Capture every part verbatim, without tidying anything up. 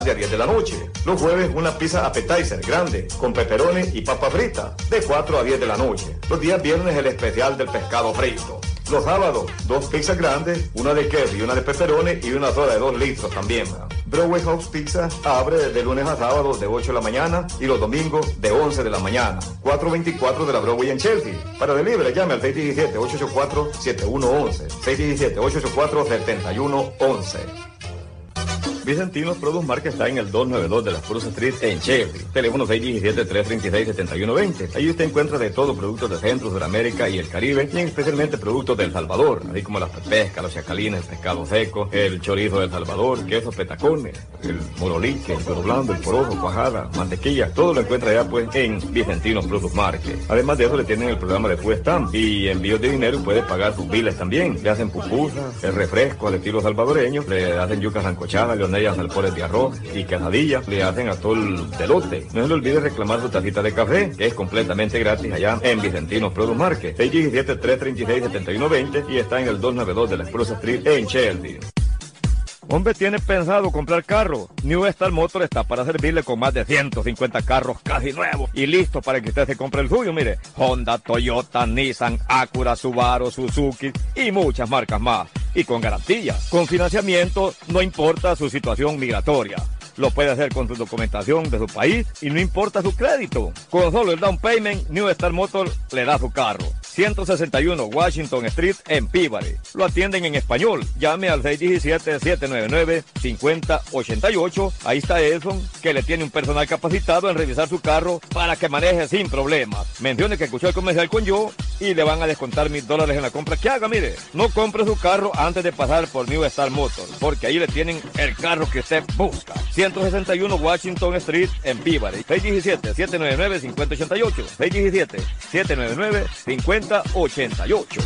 a diez de la noche. Los jueves una pizza appetizer grande con pepperoni y papa frita de cuatro a diez de la noche. Los días viernes el especial del pescado frito. Los sábados dos pizzas grandes, una de queso y una de pepperoni y una soda de dos litros también. Broadway House Pizza abre de lunes a sábado de ocho de la mañana y los domingos de once de la mañana. cuatrocientos veinticuatro de la Broadway en Chelsea. Para delivery llame al seis uno siete, ocho ocho cuatro, siete uno uno uno. seis uno siete, ocho ocho cuatro, siete uno uno uno. Vicentinos Produce Market está en el doscientos noventa y dos de la Spruce Street en Chelsea. Teléfono seis uno siete, tres tres seis, siete uno dos cero. Allí usted encuentra de todo, productos de Centro, Sudamérica y el Caribe, y especialmente productos del Salvador, así como las pescas, los chacalines, el pescado seco, el chorizo del Salvador, quesos petacones, el moroliche, el toro blando, el porojo, cuajada, mantequilla. Todo lo encuentra allá pues en Vicentinos Produce Market. Además de eso le tienen el programa de Food Stamp y envíos de dinero y puede pagar sus biles también. Le hacen pupusas, el refresco al estilo salvadoreño, le hacen yucas sancochadas, leonellas, alpores de arroz y quesadillas, le hacen atol de elote. No se le olvide reclamar su tacita de café, que es completamente gratis allá en Vicentinos Produce Market. seis uno siete, tres tres seis, siete uno dos cero y está en el doscientos noventa y dos de la Spruce Street en Chelsea. Hombre, ¿tiene pensado comprar carro? New Star Motor está para servirle con más de ciento cincuenta carros casi nuevos y listo para que usted se compre el suyo. Mire, Honda, Toyota, Nissan, Acura, Subaru, Suzuki y muchas marcas más. Y con garantía, con financiamiento, no importa su situación migratoria. Lo puede hacer con su documentación de su país y no importa su crédito. Con solo el down payment, New Star Motor le da su carro. ciento sesenta y uno Washington Street en Peabody. Lo atienden en español. Llame al seis uno siete, siete nueve nueve, cinco cero ocho ocho. Ahí está Edson, que le tiene un personal capacitado en revisar su carro para que maneje sin problemas. Mencione que escuchó el comercial con yo y le van a descontar mil dólares en la compra que haga. Mire, no compre su carro antes de pasar por New Star Motor, porque ahí le tienen el carro que usted busca. ciento sesenta y uno Washington Street en Peabody. seis uno siete, siete nueve nueve, cinco cero ocho ocho. seis uno siete, siete nueve nueve, cinco cero ochenta y ocho.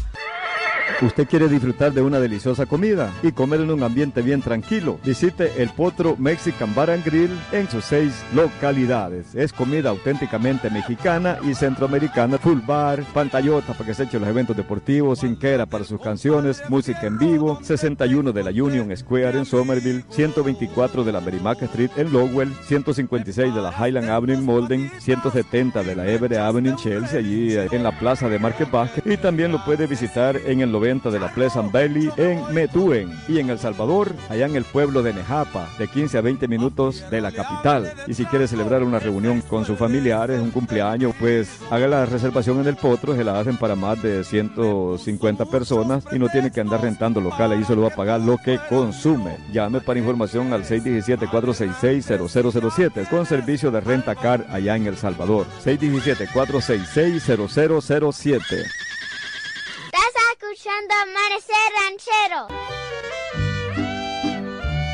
¿Usted quiere disfrutar de una deliciosa comida y comer en un ambiente bien tranquilo? Visite El Potro Mexican Bar and Grill en sus seis localidades. Es comida auténticamente mexicana y centroamericana. Full bar, pantallota para que se echen los eventos deportivos, cinquera para sus canciones, música en vivo. sesenta y uno de la Union Square en Somerville, ciento veinticuatro de la Merrimack Street en Lowell, ciento cincuenta y seis de la Highland Avenue en Malden, ciento setenta de la Everett Avenue en Chelsea, allí en la plaza de Market Basket. Y también lo puede visitar en el noventa de la Pleasant Valley en Methuen, y en El Salvador, allá en el pueblo de Nejapa, de quince a veinte minutos de la capital. Y si quiere celebrar una reunión con sus familiares, un cumpleaños, pues haga la reservación en El Potro, se la hacen para más de ciento cincuenta personas y no tiene que andar rentando local, ahí solo va a pagar lo que consume. Llame para información al seis uno siete, cuatro seis seis, cero cero cero siete con servicio de renta car allá en El Salvador. seis uno siete, cuatro seis seis, cero cero cero siete. Escuchando Amanecer Ranchero.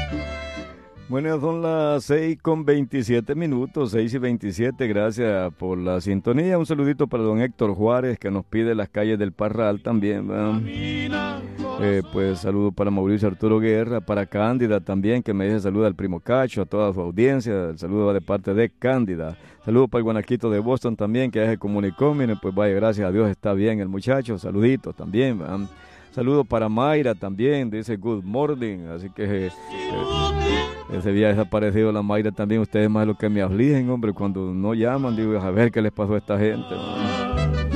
Bueno, son las seis con veintisiete minutos, seis y veintisiete, gracias por la sintonía. Un saludito para don Héctor Juárez, que nos pide las calles del Parral también, ¿verdad? Eh, pues saludo para Mauricio Arturo Guerra, para Cándida también, que me dice saluda al primo Cacho, a toda su audiencia. El saludo va de parte de Cándida. Saludo para el Guanaquito de Boston también, que ya se comunicó. Miren, pues vaya, gracias a Dios está bien el muchacho. Saluditos también, ¿verdad? Saludo para Mayra también, dice good morning. Así que eh, eh, ese día desaparecido la Mayra también. Ustedes más lo que me afligen, hombre, cuando no llaman, digo, a ver qué les pasó a esta gente, ¿verdad?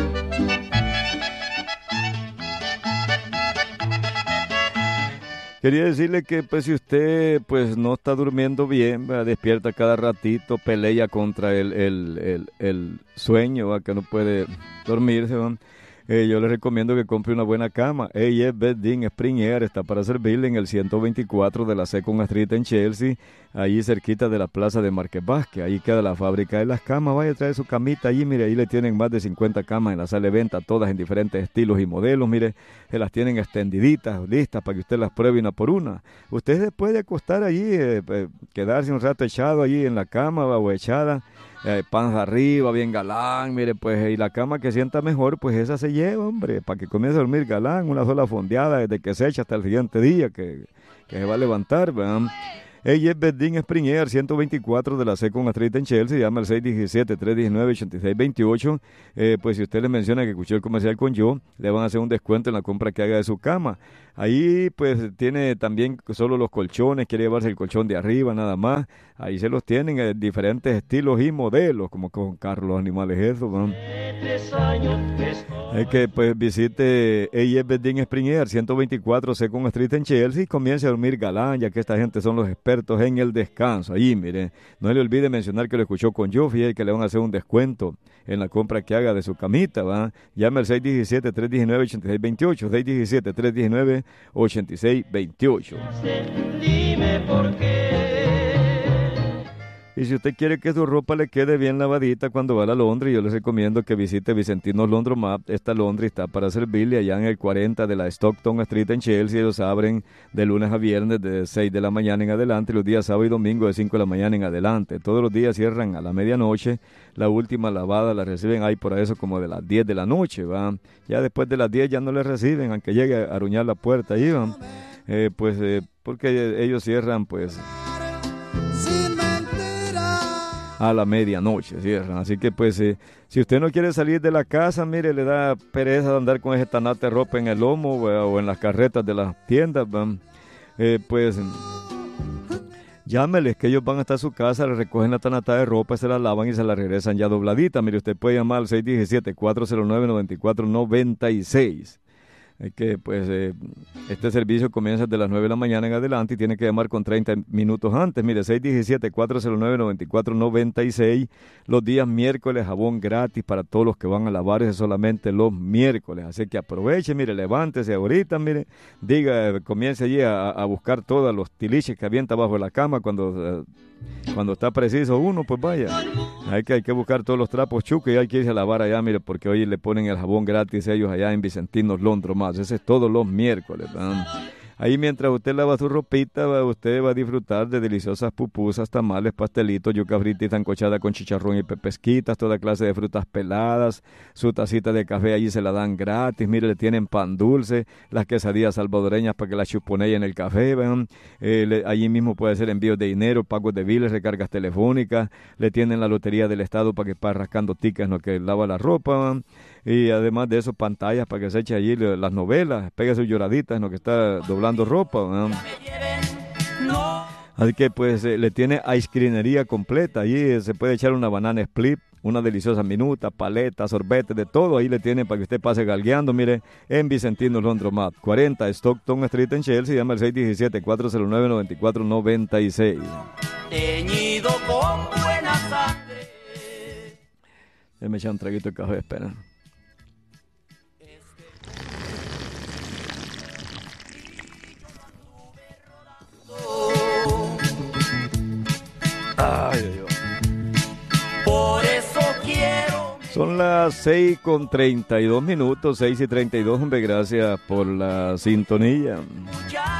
Quería decirle que pues si usted pues no está durmiendo bien, ¿verdad? Despierta cada ratito, pelea contra el, el, el, el sueño, ¿verdad? Que no puede dormirse, ¿verdad? Eh, yo le recomiendo que compre una buena cama. A F Bedding Spring Air está para servirle en el ciento veinticuatro de la Second Street en Chelsea, allí cerquita de la plaza de Market Basket. Ahí queda la fábrica de las camas. Vaya a traer su camita allí, mire, ahí le tienen más de cincuenta camas en la sala de venta, todas en diferentes estilos y modelos. Mire, se las tienen extendiditas, listas para que usted las pruebe una por una. Usted se puede acostar allí, eh, eh, quedarse un rato echado allí en la cama o echada, Eh, panza arriba, bien galán, mire, pues, y la cama que sienta mejor, pues esa se lleva, hombre, para que comience a dormir galán, una sola fondeada desde que se echa hasta el siguiente día, que, que se va a levantar, ¿verdad? Ella es Bedín Spring Air, ciento veinticuatro de la Second Street en Chelsea. Llama al seis uno siete, tres uno nueve, ocho seis dos ocho. Eh, pues si usted le menciona que escuchó el comercial con yo, le van a hacer un descuento en la compra que haga de su cama. Ahí pues tiene también solo los colchones, quiere llevarse el colchón de arriba nada más. Ahí se los tienen en diferentes estilos y modelos, como con Carlos Animales eso, ¿no? Es que pues visite A F Bedín Spring Air, ciento veinticuatro Second Street en Chelsea, y comience a dormir galán, ya que esta gente son los expertos en el descanso. Ahí, mire, no le olvide mencionar que lo escuchó con yo, fíjate que le van a hacer un descuento en la compra que haga de su camita, ¿va? Llame al seis uno siete, tres uno nueve, ocho seis dos ocho, seis uno siete, tres uno nueve, ocho seis dos ocho. Dime por qué. Y si usted quiere que su ropa le quede bien lavadita cuando va a la laundry, yo les recomiendo que visite Vicentinos Laundromat. Esta laundry está para servirle allá en el cuarenta de la Stockton Street en Chelsea. Ellos abren de lunes a viernes de seis de la mañana en adelante, y los días sábado y domingo de cinco de la mañana en adelante. Todos los días cierran a la medianoche. La última lavada la reciben ahí por eso como de las diez de la noche, ¿va? Ya después de las diez ya no les reciben, aunque llegue a aruñar la puerta ahí, ¿va? Eh, pues eh, porque ellos cierran pues a la medianoche cierran, así que pues eh, si usted no quiere salir de la casa, mire, le da pereza de andar con ese tanate de ropa en el lomo o en las carretas de las tiendas, eh, pues llámeles, que ellos van hasta su casa, le recogen la tanata de ropa, se la lavan y se la regresan ya dobladita. Mire, usted puede llamar al seis uno siete, cuatro cero nueve, nueve cuatro nueve seis. Es que pues eh, este servicio comienza desde las nueve de la mañana en adelante y tiene que llamar con treinta minutos antes. Mire, seis uno siete, cuatro cero nueve, nueve cuatro nueve seis. Los días miércoles, jabón gratis para todos los que van a lavar, es solamente los miércoles. Así que aproveche, mire, levántese ahorita, mire, diga, comience allí a, a buscar todos los tiliches que avienta bajo la cama cuando, uh, cuando está preciso uno, pues vaya. Hay que, hay que buscar todos los trapos chucos y hay que irse a lavar allá, mire, porque hoy le ponen el jabón gratis ellos allá en Vicentinos Laundromat. Ese es todos los miércoles, ¿verdad? Ahí mientras usted lava su ropita, usted va a disfrutar de deliciosas pupusas, tamales, pastelitos, yuca frita y sancochada con chicharrón y pepesquitas, toda clase de frutas peladas, su tacita de café allí se la dan gratis. Mire, le tienen pan dulce, las quesadillas salvadoreñas para que la chuponee en el café, ¿ven? Eh, le, allí mismo puede hacer envíos de dinero, pagos de biles, recargas telefónicas, le tienen la lotería del estado para que para rascando tickets en lo que lava la ropa, ¿ven? Y además de eso, pantallas para que se eche allí las novelas, pegue sus lloraditas en lo que está doblando ropa, ¿no? Así que pues eh, le tiene ice creamería completa. Allí eh, se puede echar una banana split, una deliciosa minuta, paleta, sorbete, de todo. Ahí le tiene para que usted pase galgueando. Mire, en Vicentinos Laundromat, cuarenta Stockton Street en Chelsea. Llama al seis uno siete, cuatro cero nueve, nueve cuatro nueve seis. Teñido con buena sangre. Déjame echar un traguito de café, espera. Ay, Dios. Por eso quiero. Son las seis con treinta y dos minutos, seis y treinta y dos, hombre, gracias por la sintonía.